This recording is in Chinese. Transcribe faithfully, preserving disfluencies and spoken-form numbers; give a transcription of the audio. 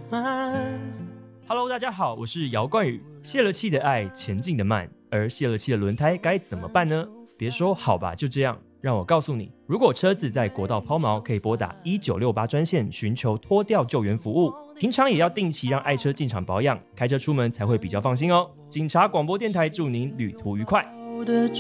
慢。 Hello， 大家好，我是姚冠宇。泄了气的爱，前进的慢，而泄了气的轮胎该怎么办呢？别说好吧，就这样。让我告诉你，如果车子在国道抛锚，可以拨打一九六八专线寻求拖吊救援服务。平常也要定期让爱车进厂保养，开车出门才会比较放心哦。警察广播电台祝您旅途愉快。